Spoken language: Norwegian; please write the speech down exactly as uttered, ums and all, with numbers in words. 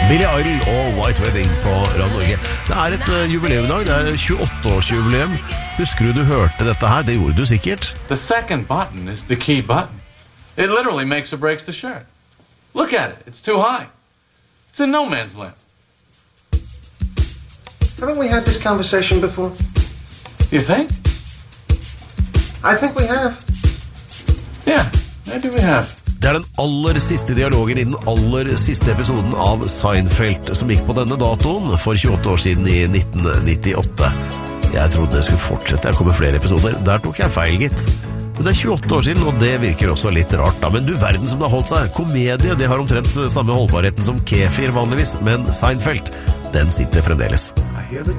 Billy Idol og White Wedding på Radio Norge. Det er et uh, jubileum i dag, det er tjueåtte-årsjubileum. Husker du du hørte dette her? Det gjorde du sikkert. The second button is the key button. It literally makes or breaks the shirt. Look at it, it's too high. It's in no man's land. Haven't we had this conversation before? You think? I think we have. Yeah, maybe we have. Det er den aller siste dialogen i den aller siste episoden av Seinfeld, som gikk på denne datoen for tjueåtte år siden i nitten nittiåtte. Jeg trodde det skulle fortsette, det kommer flere episoder. Der tok jeg feil, gitt. Men det er tjueåtte år siden, og det virker også litt rart da. Men du verden som det har holdt seg. Komedie, det har omtrent samme holdbarheten som kefir vanligvis, men Seinfeld, den sitter fremdeles.